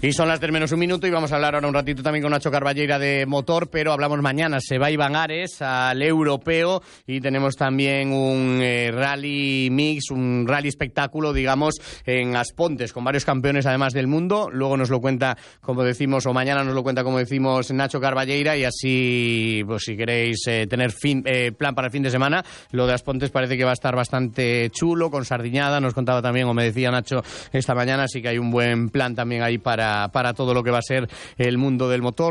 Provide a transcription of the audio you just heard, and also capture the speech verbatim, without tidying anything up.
Y son las tres menos un minuto y vamos a hablar ahora un ratito también con Nacho Carballeira de motor, pero hablamos mañana. Se va Iván Ares al europeo y tenemos también un eh, rally mix, un rally espectáculo, digamos, en Aspontes, con varios campeones además del mundo. Luego nos lo cuenta, como decimos, o mañana nos lo cuenta, como decimos, Nacho Carballeira, y así, pues si queréis eh, tener fin, eh, plan para el fin de semana, lo de Aspontes parece que va a estar bastante chulo, con sardiñada, nos contaba también, o me decía Nacho esta mañana, así que hay un buen plan también ahí para para todo lo que va a ser el mundo del motor.